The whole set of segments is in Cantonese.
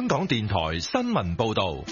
港電台新聞報道。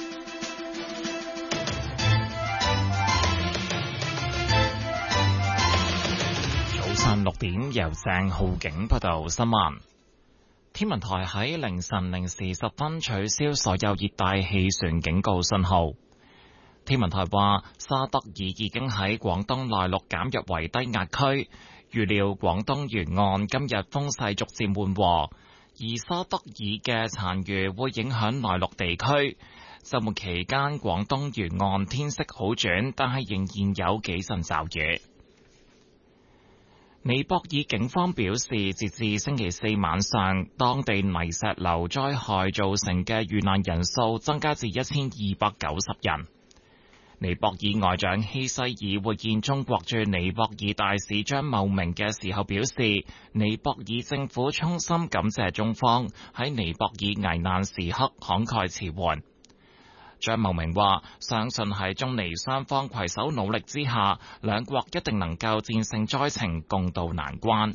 早上6點，由鄭浩景報道新聞。天文台喺凌晨0時10分取消所有熱帶氣旋警告信號。天文台話，沙德爾已經喺廣東內陸減弱為低壓區，預料廣東沿岸今日風勢逐漸緩和，而沙德爾嘅殘餘會影響內陸地區。週末期間，廣東沿岸天色好轉，但係仍然有幾陣驟雨。尼泊爾警方表示，截至星期四晚上，當地泥石流災害造成嘅遇難人數增加至1290人。尼泊爾外長希西爾會見中國駐尼泊爾大使張茂明嘅時候表示，尼泊爾政府衷心感謝中方喺尼泊爾危難時刻慷慨辭援。張茂明話，相信喺中尼雙方攜手努力之下，兩國一定能夠戰勝災情，共渡難關。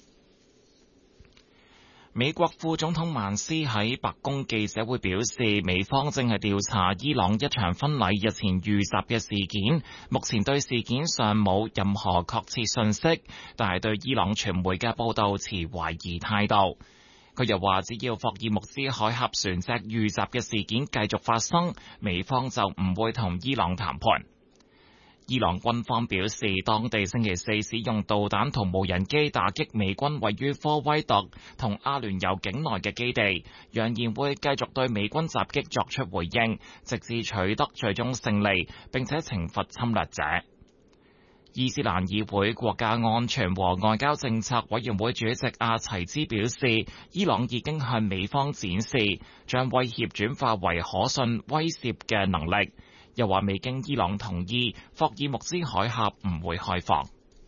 美國副總統曼斯喺白宮記者會表示，美方正係調查伊朗一場婚禮日前遇襲嘅事件，目前對事件尚冇任何確切信息，但係對伊朗傳媒嘅報道持懷疑態度。佢又話，只要霍爾木茲海峽船隻遇襲嘅事件繼續發生，美方就唔會同伊朗談判。伊朗軍方表示，當地星期四使用導彈同無人機打擊美軍位於科威特同阿聯酋境內嘅基地，揚言會繼續對美軍襲擊作出回應，直至取得最終勝利，並且懲罰侵略者。伊斯蘭議會國家安全和外交政策委員會主席阿齊茲表示，伊朗已經向美方展示將威脅轉化為可信威懾嘅能力。又話未經伊朗同意，霍爾木茲海峽唔會開放。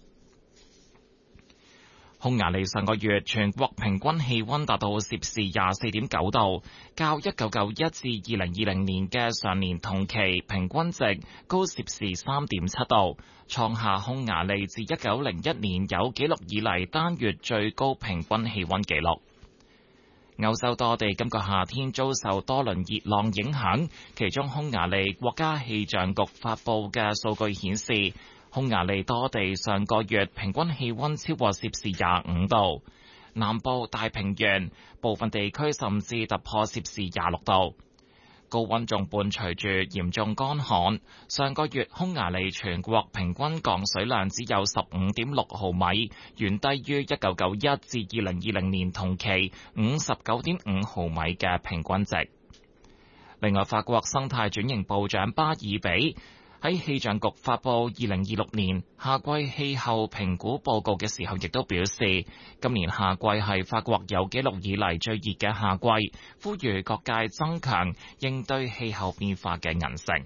匈牙利上個月全國平均氣溫達到攝氏24.9度，較1991至2020年嘅上年同期平均值高攝氏3.7度，創下匈牙利自1901年有紀錄以嚟單月最高平均氣溫紀錄。歐洲多地今個夏天遭受多輪熱浪影響，其中匈牙利國家氣象局發布嘅數據顯示，匈牙利多地上個月平均氣溫超過攝氏25度，南部大平原部分地區甚至突破攝氏26度。高溫仲伴隨住嚴重乾旱，上個月匈牙利全國平均降水量只有15.6毫米，遠低於1991至2020年同期59.5毫米嘅平均值。另外，法國生態轉型部長巴爾比喺氣象局發布2026年夏季氣候評估報告嘅時候，亦都表示，今年夏季係法國有紀錄以嚟最熱嘅夏季，呼籲各界增強應對氣候變化嘅韌性。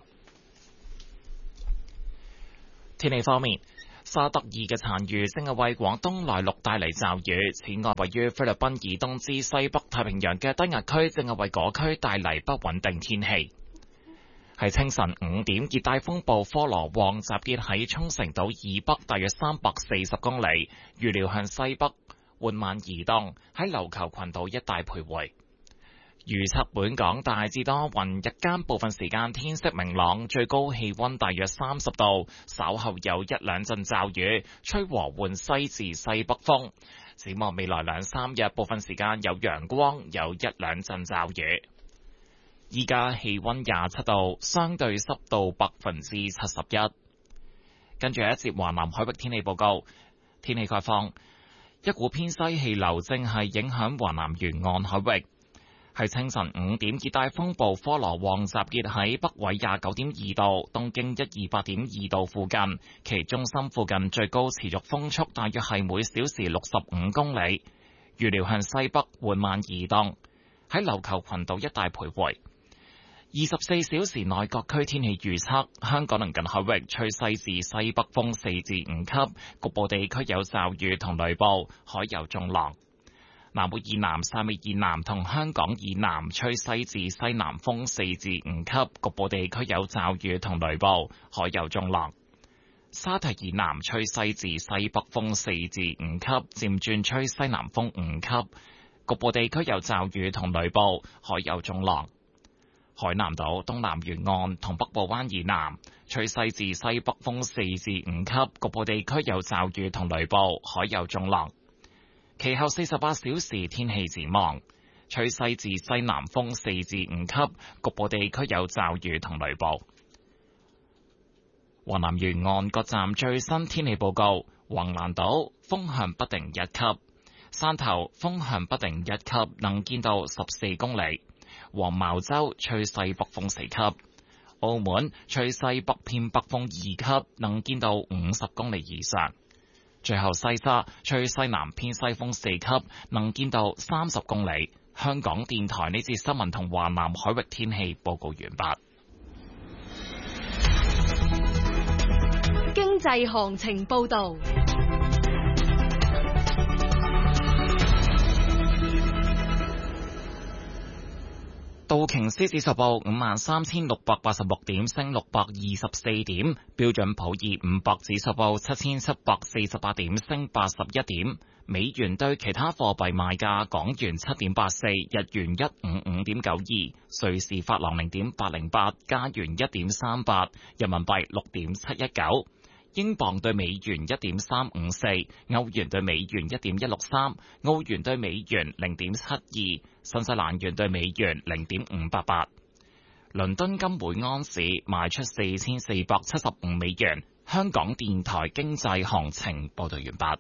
天氣方面，沙德爾嘅殘餘正係為廣東內陸帶嚟驟雨，此外，位於菲律賓以東至西北太平洋嘅低壓區正係為嗰區帶嚟不穩定天氣。喺清晨5點，熱帶風暴科羅旺集結喺沖繩島以北大約340公里，預料向西北緩慢移動，喺琉球群島一帶徘徊。預測本港大致多雲，日間部分時間天色明朗，最高氣溫大約30度，稍後有一兩陣驟雨，吹和緩西至西北風。展望未來2-3日，部分時間有陽光，有一兩陣驟雨。依家氣溫27度，相對濕度71%。跟住一節華南海域天氣報告，天氣概況，一股偏西氣流正係影響華南沿岸海域。喺清晨5點，熱帶風暴科羅旺集結喺北緯29.2度、東經128.2度附近，其中心附近最高持續風速大約係每小時65公里，預料向西北緩慢移動，喺琉球群島一帶徘徊。24小時內各區天氣預測：香港鄰近海域吹西至西北風4至5級，局部地區有驟雨同雷暴，海有中浪。南澳以南、汕尾以南同香港以南吹西至西南風4至5級，局部地區有驟雨同雷暴，海有中浪。沙堤以南吹西至西北風4至5級，漸轉吹西南風5級。 局部地區有驟雨同雷暴，海有中浪。海南島東南沿岸同北部灣以南吹西至西北風4至5級，局部地區有驟雨同雷暴，海有中浪。其後48小時天氣展望，吹西至西南風4至5級，局部地區有驟雨同雷暴。華南沿岸各站最新天氣報告：橫瀾島風向不定1級，汕頭風向不定1級，能見度14公里；黃茅洲吹西北風4級，澳門吹西北偏北風2級，能見度50公里以上。最後西沙吹西南偏西風4級，能見度30公里。香港電台呢節新聞同華南海域天氣報告完畢。 經濟行情報道。 道瓊斯指數報53,686點，升624點；標準普爾500指數報7,748點，升81點。美元對其他貨幣賣價：港元7.84，日元155.92，瑞士法郎0.808，加元1.38，人民幣6.719。英鎊對美元1.354，歐元對美元1.163，澳元對美元0.72，新西蘭元對美元0.588。倫敦金每安士賣出4,475美元。香港電台經濟行情報道完畢。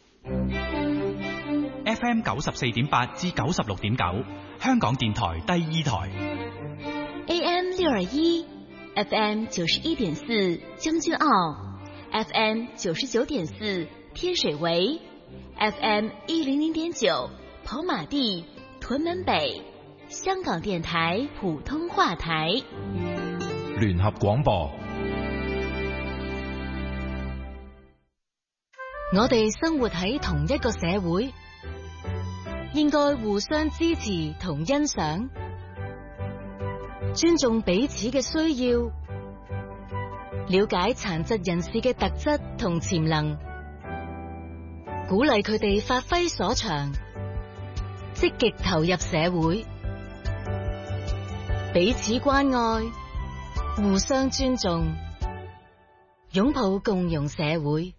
FM 94.8至96.9，香港電台第二台。 AM 621 FM 91.4將軍澳。FM 99.4天水圍 ，FM 100.9跑馬地、屯門北，香港電台普通話台。 聯合廣播。 我哋生活喺同一個社會，應該互相支持同欣賞，尊重彼此嘅需要。了解殘疾人士嘅特質同潛能，鼓勵佢哋發揮所長，積極投入社會，彼此關愛，互相尊重，擁抱共融社會。